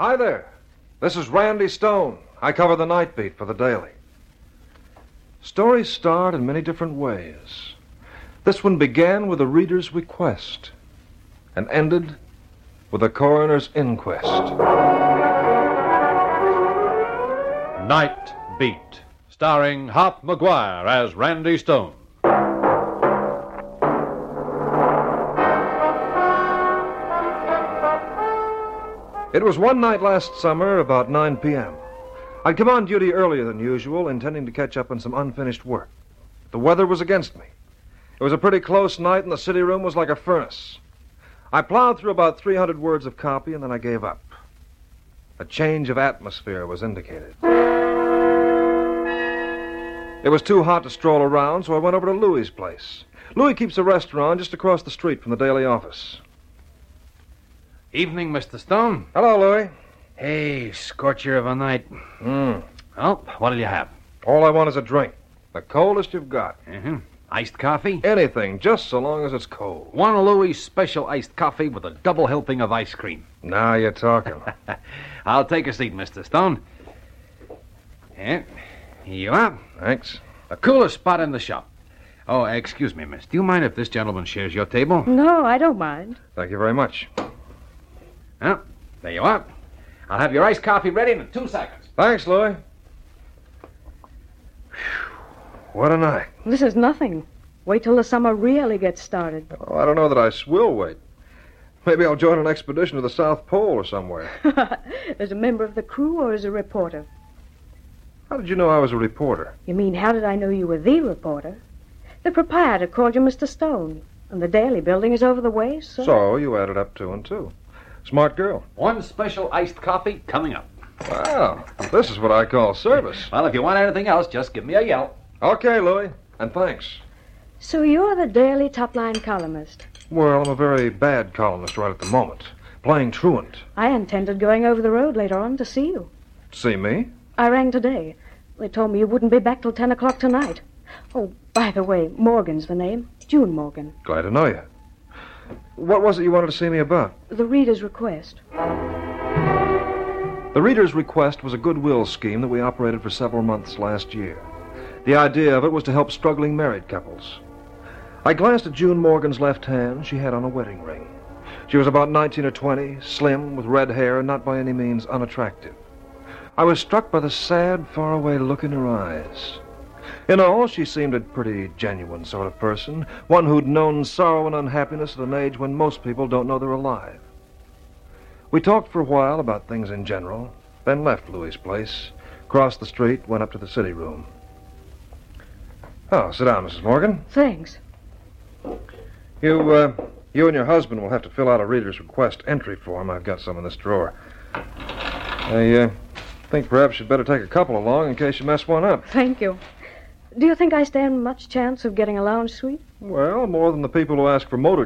Hi there. This is Randy Stone. I cover the night beat for the Daily. Stories start in many different ways. This one began with a reader's request and ended with a coroner's inquest. Night Beat, starring Hop McGuire as Randy Stone. It was one night last summer, about 9 p.m. I'd come on duty earlier than usual, intending to catch up on some unfinished work. The weather was against me. It was a pretty close night, and the city room was like a furnace. I plowed through about 300 words of copy, and then I gave up. A change of atmosphere was indicated. It was too hot to stroll around, so I went over to Louie's place. Louie keeps a restaurant just across the street from the Daily office. Evening, Mr. Stone. Hello, Louie. Hey, scorcher of a night. Well, what'll you have? All I want is a drink. The coldest you've got. Iced coffee? Anything, just so long as it's cold. One Louis special iced coffee with a double helping of ice cream. Now you're talking. I'll take a seat, Mr. Stone. Here you are. Thanks. The coolest spot in the shop. Oh, excuse me, miss. Do you mind if this gentleman shares your table? No, I don't mind. Thank you very much. Well, there you are. I'll have your iced coffee ready in 2 seconds. Thanks, Louie. What a night. This is nothing. Wait till the summer really gets started. Oh, I don't know that I will wait. Maybe I'll join an expedition to the South Pole or somewhere. As a member of the crew or as a reporter? How did you know I was a reporter? You mean, how did I know you were the reporter? The proprietor called you Mr. Stone, and the Daily building is over the way, so... So you added up 2 and 2. Smart girl. One special iced coffee coming up. Wow, this is what I call service. Well, if you want anything else, just give me a yell. Okay, Louie, and thanks. So you're the Daily top-line columnist. Well, I'm a very bad columnist right at the moment. Playing truant. I intended going over the road later on to see you. See me? I rang today. They told me you wouldn't be back till 10 o'clock tonight. Oh, by the way, Morgan's the name. June Morgan. Glad to know you. What was it you wanted to see me about? The reader's request. The Reader's Request was a goodwill scheme that we operated for several months last year. The idea of it was to help struggling married couples. I glanced at June Morgan's left hand. She had on a wedding ring. She was about 19 or 20, slim, with red hair, and not by any means unattractive. I was struck by the sad, faraway look in her eyes. In all, she seemed a pretty genuine sort of person, one who'd known sorrow and unhappiness at an age when most people don't know they're alive. We talked for a while about things in general, then left Louie's place, crossed the street, went up to the city room. Oh, sit down, Mrs. Morgan. Thanks. You and your husband will have to fill out a reader's request entry form. I've got some in this drawer. I think perhaps you'd better take a couple along in case you mess one up. Thank you. Do you think I stand much chance of getting a lounge suite? Well, more than the people who ask for motor